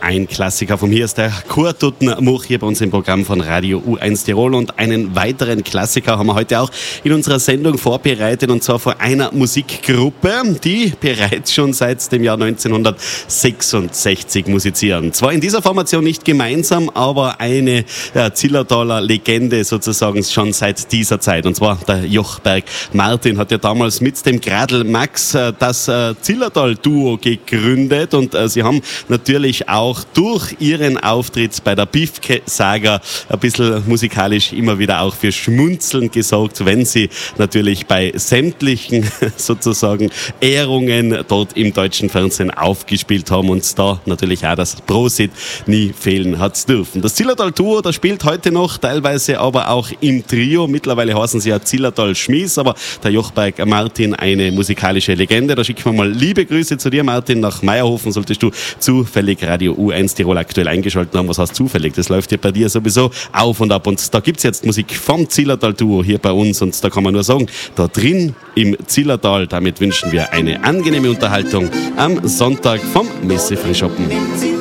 ein Klassiker von mir ist der Kurt Tuttenmuch hier bei uns im Programm von Radio U1 Tirol. Und einen weiteren Klassiker haben wir heute auch in unserer Sendung vorbereitet, und zwar von einer Musikgruppe, die bereits schon seit dem Jahr 1966 musizieren. Zwar in dieser Formation nicht gemeinsam, aber eine Zillertaler Legende sozusagen schon seit dieser Zeit. Und zwar der Jochberg Martin hat ja damals mit dem Gradl Max das Zillertal-Duo gegründet, und sie haben natürlich auch durch ihren Auftritt bei der Bifke-Saga ein bisschen musikalisch immer wieder auch für Schmunzeln gesorgt, wenn sie natürlich bei sämtlichen sozusagen Ehrungen dort im deutschen Fernsehen aufgespielt haben und da natürlich auch das Prosit nie fehlen hat dürfen. Das Zillertal-Duo, das spielt heute noch, teilweise aber auch im Trio. Mittlerweile heißen sie ja Zillertal-Schmies, aber der Jochberg Martin, eine musikalische Legende. Da schicken wir mal liebe Grüße zu dir, Martin, nach Meierhofen. Solltest du zufällig Radio U1 Tirol aktuell eingeschaltet haben, was heißt zufällig? Das läuft ja bei dir sowieso auf und ab. Und da gibt es jetzt Musik vom Zillertal-Duo hier bei uns, und da kann man nur sagen, da drin im Zillertal, damit wünschen wir eine angenehme Unterhaltung am Sonntag vom Messe Frühschoppen.